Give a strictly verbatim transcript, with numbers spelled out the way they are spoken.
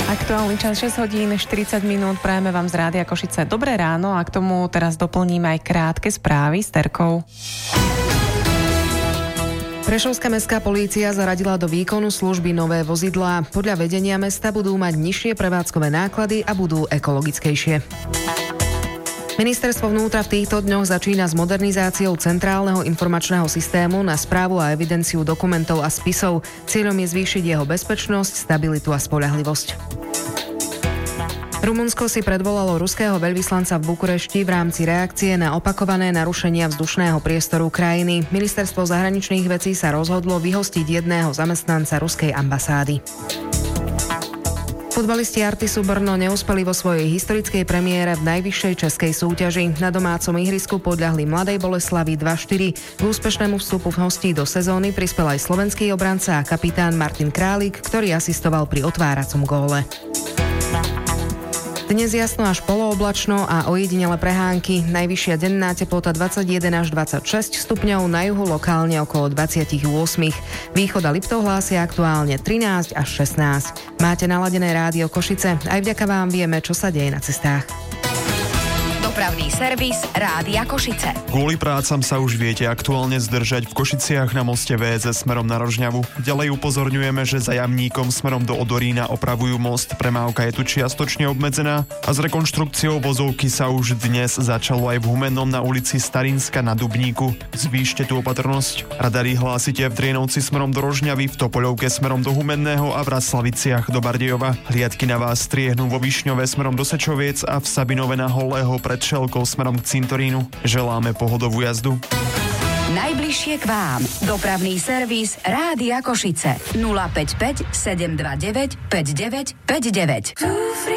Aktuálny čas šesť hodín štyridsať minút, prajeme vám z Rádia Košice dobré ráno a k tomu teraz doplním aj krátke správy s Terkou. Prešovská mestská polícia zaradila do výkonu služby nové vozidlá. Podľa vedenia mesta budú mať nižšie prevádzkové náklady a budú ekologickejšie. Ministerstvo vnútra v týchto dňoch začína s modernizáciou centrálneho informačného systému na správu a evidenciu dokumentov a spisov. Cieľom je zvýšiť jeho bezpečnosť, stabilitu a spoľahlivosť. Rumunsko si predvolalo ruského veľvyslanca v Bukurešti v rámci reakcie na opakované narušenia vzdušného priestoru krajiny. Ministerstvo zahraničných vecí sa rozhodlo vyhostiť jedného zamestnanca ruskej ambasády. Futbalisti Artisu Brno neúspeli vo svojej historickej premiére v najvyššej českej súťaži. Na domácom ihrisku podľahli Mladej Boleslavi dva štyri. K úspešnému vstupu v hostí do sezóny prispel aj slovenský obranca a kapitán Martin Králik, ktorý asistoval pri otváracom góle. Dnes jasno až polooblačno a ojedinele prehánky. Najvyššia denná teplota dvadsaťjeden až dvadsaťšesť stupňov, na juhu lokálne okolo dvadsaťosem. Východ a Liptov hlásia aktuálne trinásť až šestnásť. Máte naladené Rádio Košice. Aj vďaka vám vieme, čo sa deje na cestách. Dopravný servis Rádia Košice. Kvôli prácam sa už viete aktuálne zdržať v Košiciach na moste vé es es smerom na Rožňavu. Ďalej upozorňujeme, že za Jamníkom smerom do Odorína opravujú most. Premávka je tu čiastočne obmedzená a s rekonštrukciou vozovky sa už dnes začalo aj v Humennom na ulici Starinska na Dubníku. Zvýšte tú opatrnosť. Radary hlásite v Drienovci smerom do Rožňavy, v Topoľovke smerom do Humenného a v Raslaviciach do Bardejova. Hliadky na vás striehnú vo Višňove smerom do Sečoviec a v Sabinove na Holého pred Šelkou smerom k cintorínu. Želáme pohodovú jazdu. Najbližšie k vám. Dopravný servis Rádia Košice. nula päť päť sedem dva deväť päť deväť päť deväť.